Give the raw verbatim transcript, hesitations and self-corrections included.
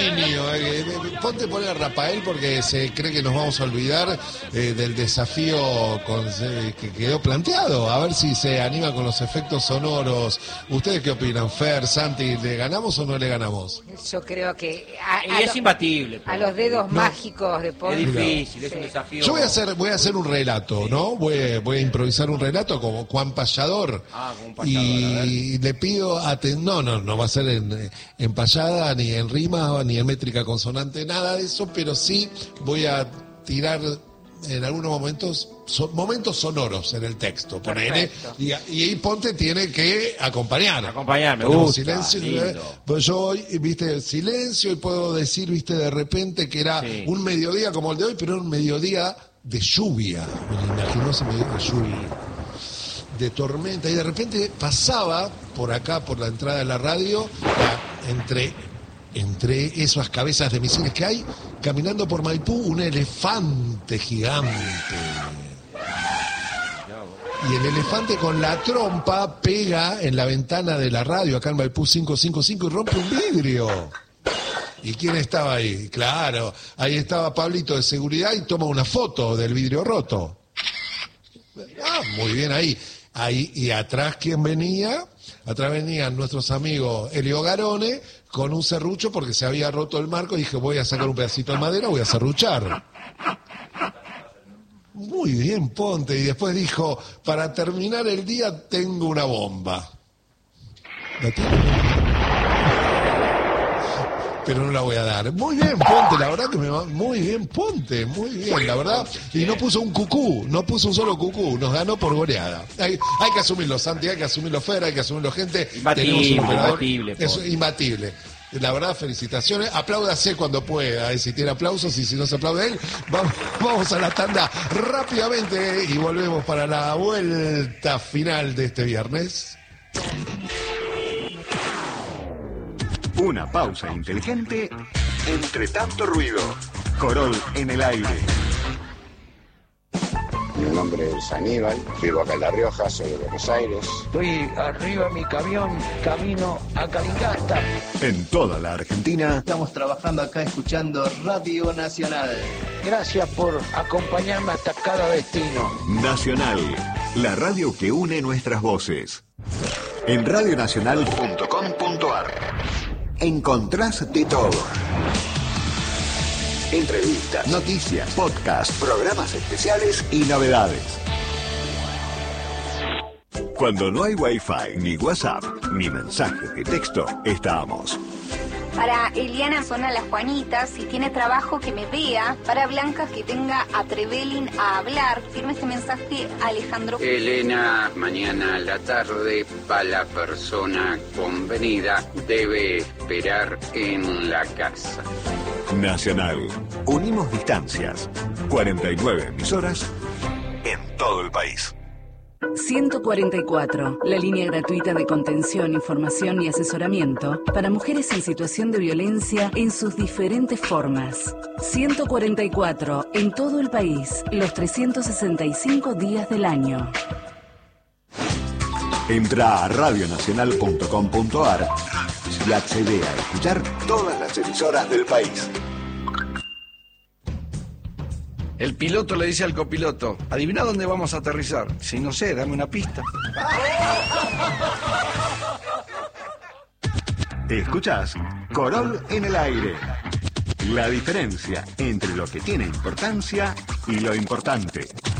niño. Eh, ponte poner a Rafael porque se cree que nos vamos a olvidar eh, del desafío con, eh, que quedó planteado. A ver si se anima con los efectos sonoros. ¿Ustedes qué opinan? Fer, Santi, ¿le ganamos o no le ganamos? Yo creo que... A, y a es lo, imbatible. A los dedos no. mágicos de Ponte. Es difícil, sí. Es un desafío. Yo voy a hacer, voy a hacer un relato, ¿no? Voy, voy a improvisar un relato como Juan Payador. Ah, como un payador, y le pido atención. No, no, no va a ser en, en payada, ni en rima, ni en métrica consonante, nada de eso, pero sí voy a tirar en algunos momentos son momentos sonoros en el texto, ponele, y, y ahí Ponte tiene que acompañar. Acompañarme, gusta, silencio, eh, pues yo hoy, viste, silencio y puedo decir, viste, de repente que era sí. un mediodía como el de hoy, pero era un mediodía de lluvia, me lo imaginó ese mediodía de lluvia, de tormenta, y de repente pasaba por acá, por la entrada de la radio, la, entre... entre esas cabezas de misiles que hay, caminando por Maipú, un elefante gigante. Y el elefante con la trompa pega en la ventana de la radio, acá en Maipú quinientos cincuenta y cinco, y rompe un vidrio. ¿Y quién estaba ahí? Claro, ahí estaba Pablito de seguridad y toma una foto del vidrio roto. Ah, muy bien ahí. Ahí, y atrás, ¿quién venía? Atrás venían nuestros amigos Elio Garone con un serrucho porque se había roto el marco y dije, voy a sacar un pedacito de madera, voy a serruchar. Muy bien, Ponte. Y después dijo, para terminar el día tengo una bomba. ¿La tiene? Pero no la voy a dar. Muy bien, Ponte, la verdad que me va muy bien, Ponte, muy bien, la verdad. Y no puso un cucú, no puso un solo cucú, nos ganó por goleada. Hay, hay que asumirlo, Santi, hay que asumirlo, Fer, hay que asumirlo, gente. Imbatible, Tenemos un operador, imbatible. Es imbatible. La verdad, felicitaciones. Apláudase cuando pueda, eh, si tiene aplausos y si no se aplaude él. Vamos, vamos a la tanda rápidamente y volvemos para la vuelta final de este viernes. Una pausa inteligente entre tanto ruido. Corol en el aire. Mi nombre es Aníbal, vivo acá en La Rioja, soy de Buenos Aires. Estoy arriba de mi camión, camino a Calingasta. En toda la Argentina. Estamos trabajando acá escuchando Radio Nacional. Gracias por acompañarme hasta cada destino. Nacional, la radio que une nuestras voces. En radionacional punto com punto ar encontrás de todo. Entrevistas, noticias, podcasts, programas especiales y novedades. Cuando no hay Wi-Fi, ni WhatsApp, ni mensajes de texto, estamos. Para Eliana Zona Las Juanitas, si tiene trabajo que me vea. Para Blanca, que tenga a Trevelin a hablar. Firme este mensaje a Alejandro. Elena, mañana a la tarde, para la persona convenida, debe esperar en la casa. Nacional. Unimos distancias. cuarenta y nueve emisoras en todo el país. ciento cuarenta y cuatro, la línea gratuita de contención, información y asesoramiento para mujeres en situación de violencia en sus diferentes formas. ciento cuarenta y cuatro, en todo el país, los trescientos sesenta y cinco días del año. Entra a radionacional punto com punto ar y accede a escuchar todas las emisoras del país. El piloto le dice al copiloto, adivina dónde vamos a aterrizar. Si no sé, dame una pista. Escuchás Corol en el aire. La diferencia entre lo que tiene importancia y lo importante.